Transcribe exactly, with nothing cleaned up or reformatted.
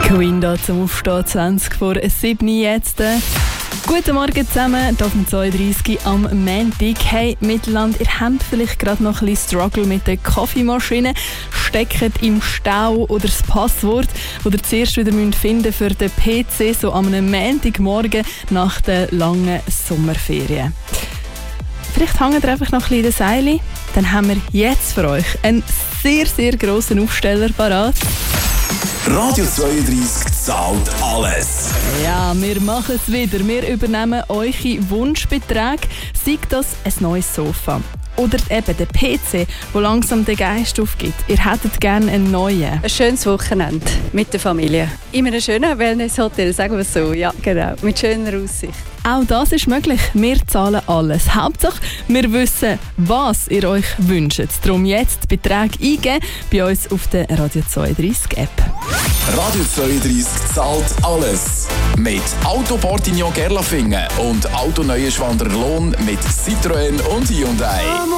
Queen da zum Aufstehen, zwanzig vor sieben jetzt. Guten Morgen zusammen, hier vom zweiunddreißig am Montag. Hey Mittelland, ihr habt vielleicht gerade noch ein bisschen Struggle mit der Kaffeemaschine, steckt im Stau oder das Passwort, das ihr zuerst wieder finden müsst für den P C, so am Montagmorgen nach den langen Sommerferien. Vielleicht hängt ihr einfach noch ein bisschen in den Seilen. Dann haben wir jetzt für euch einen sehr, sehr grossen Aufsteller parat. Radio zweiunddreißig zahlt alles. Ja, wir machen es wieder. Wir übernehmen eure Wunschbeträge. Sei das ein neues Sofa oder eben der P C, der langsam den Geist aufgibt. Ihr hättet gerne einen neuen. Ein schönes Wochenende mit der Familie. In einem schönen Wellness-Hotel, sagen wir es so. Ja, genau. Mit schöner Aussicht. Auch das ist möglich. Wir zahlen alles. Hauptsache, wir wissen, was ihr euch wünscht. Darum jetzt Beträge eingeben bei uns auf der Radio zweiunddreißig App. Radio zweiunddreißig zahlt alles. Mit Auto Portignon Gerlafingen und Auto Neuenschwander Lohn mit Citroën und Hyundai.